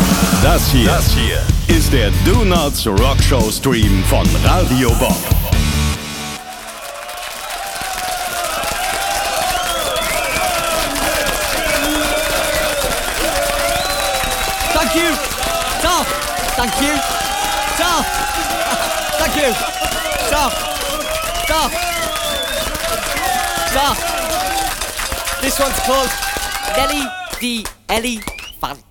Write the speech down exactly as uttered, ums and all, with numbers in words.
Das hier, das hier ist der Do Nots Rock Show Stream von Radio Bob. Thank you. Stop. Thank you. Stop. Thank you. Stop. Stop. Stop. This one's called Nelly the Elephant.